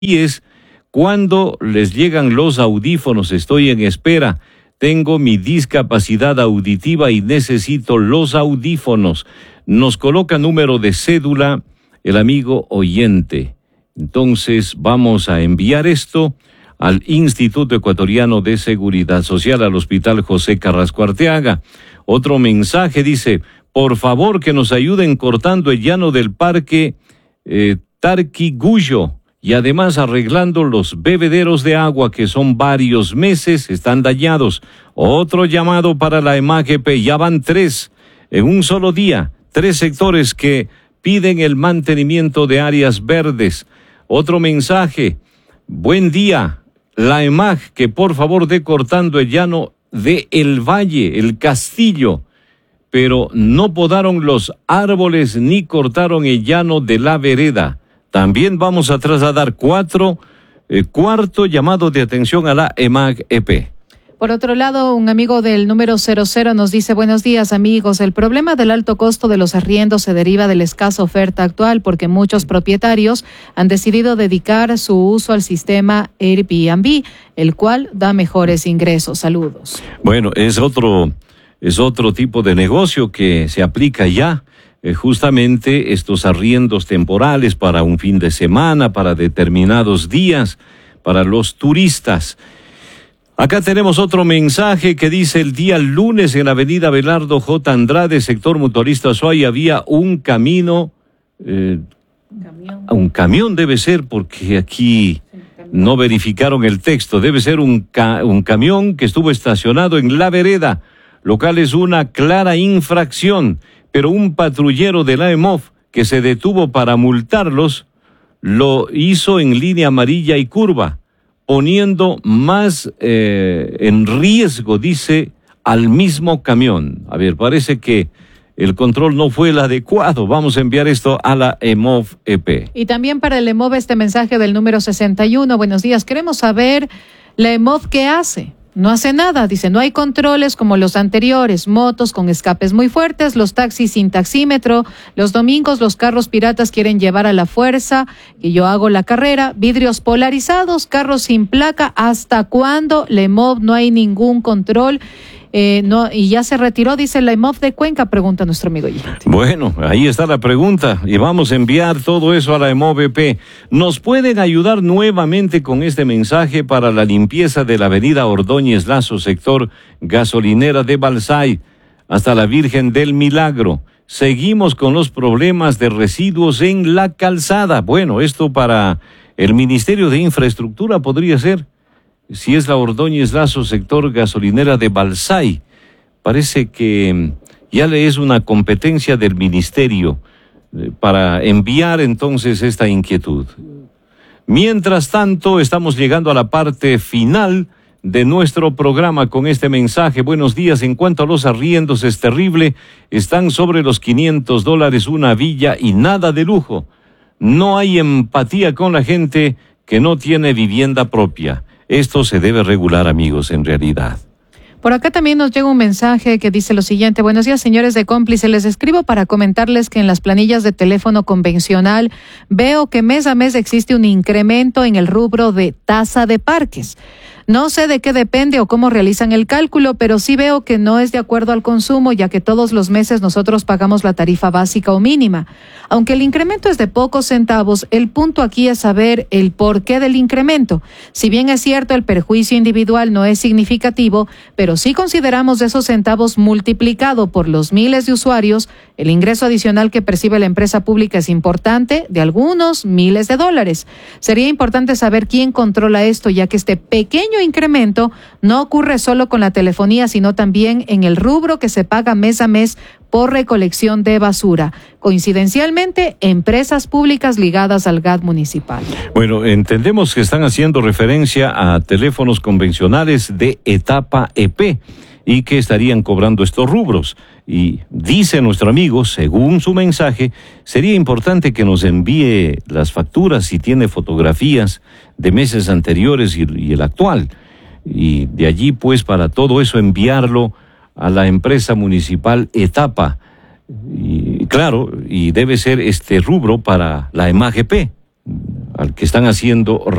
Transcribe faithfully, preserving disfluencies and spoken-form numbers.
Y es cuando les llegan los audífonos, estoy en espera, tengo mi discapacidad auditiva y necesito los audífonos. Nos coloca número de cédula el amigo oyente. Entonces vamos a enviar esto al Instituto Ecuatoriano de Seguridad Social, al Hospital José Carrasco Arteaga. Otro mensaje dice, por favor que nos ayuden cortando el llano del parque eh, Tarquiguyo y además arreglando los bebederos de agua que son varios meses, están dañados. Otro llamado para la E M A G P, ya van tres en un solo día, tres sectores que piden el mantenimiento de áreas verdes. Otro mensaje, buen día, la E M A G que por favor dé cortando el llano de El Valle, el Castillo, pero no podaron los árboles ni cortaron el llano de la vereda. También vamos a trasladar cuatro, eh, cuarto llamado de atención a la E M A G E P. Por otro lado, un amigo del número cero cero nos dice, buenos días amigos, el problema del alto costo de los arriendos se deriva de la escasa oferta actual porque muchos propietarios han decidido dedicar su uso al sistema Airbnb, el cual da mejores ingresos. Saludos. Bueno, es otro, es otro tipo de negocio que se aplica ya. Eh, justamente estos arriendos temporales para un fin de semana, para determinados días, para los turistas. Acá tenemos otro mensaje que dice, el día lunes en la avenida Belardo J. Andrade, sector Mutualista Suay, había un camino, eh, camión. un camión debe ser, porque aquí no verificaron el texto, debe ser un, ca- un camión que estuvo estacionado en la vereda, lo cual es una clara infracción. Pero un patrullero de la E M O F que se detuvo para multarlos, lo hizo en línea amarilla y curva, poniendo más eh, en riesgo, dice, al mismo camión. A ver, parece que el control no fue el adecuado. Vamos a enviar esto a la E M O F E P. Y también para el E M O V este mensaje del número sesenta y uno. Buenos días, queremos saber la E M O V qué hace. No hace nada, dice, no hay controles como los anteriores, motos con escapes muy fuertes, los taxis sin taxímetro, los domingos los carros piratas quieren llevar a la fuerza, y yo hago la carrera, vidrios polarizados, carros sin placa, ¿hasta cuándo? La E M O V no hay ningún control. Eh, no, y ya se retiró, dice la E M O V de Cuenca, pregunta nuestro amigo oyente. Bueno, ahí está la pregunta y vamos a enviar todo eso a la E M O V E P. ¿Nos pueden ayudar nuevamente con este mensaje para la limpieza de la avenida Ordóñez Lazo, sector gasolinera de Balsay, hasta la Virgen del Milagro? Seguimos con los problemas de residuos en la calzada. Bueno, esto para el Ministerio de Infraestructura podría ser. Si es la Ordóñez Lazo, sector gasolinera de Balsay, parece que ya le es una competencia del ministerio para enviar entonces esta inquietud. Mientras tanto, estamos llegando a la parte final de nuestro programa con este mensaje. Buenos días, en cuanto a los arriendos es terrible, están sobre los quinientos dólares una villa y nada de lujo. No hay empatía con la gente que no tiene vivienda propia. Esto se debe regular, amigos, en realidad. Por acá también nos llega un mensaje que dice lo siguiente. Buenos días, señores de Cómplice. Les escribo para comentarles que en las planillas de teléfono convencional veo que mes a mes existe un incremento en el rubro de tasa de parques. No sé de qué depende o cómo realizan el cálculo, pero sí veo que no es de acuerdo al consumo, ya que todos los meses nosotros pagamos la tarifa básica o mínima. Aunque el incremento es de pocos centavos, el punto aquí es saber el porqué del incremento. Si bien es cierto, el perjuicio individual no es significativo, pero si consideramos esos centavos multiplicado por los miles de usuarios, el ingreso adicional que percibe la empresa pública es importante, de algunos miles de dólares. Sería importante saber quién controla esto, ya que este pequeño incremento no ocurre solo con la telefonía, sino también en el rubro que se paga mes a mes por recolección de basura. Coincidencialmente, empresas públicas ligadas al G A T municipal. Bueno, entendemos que están haciendo referencia a teléfonos convencionales de etapa E P y que estarían cobrando estos rubros. Y dice nuestro amigo, según su mensaje, sería importante que nos envíe las facturas si tiene fotografías de meses anteriores y, y el actual. Y de allí, pues, para todo eso enviarlo a la empresa municipal Etapa. Y claro, y debe ser este rubro para la E M A G P. al que están haciendo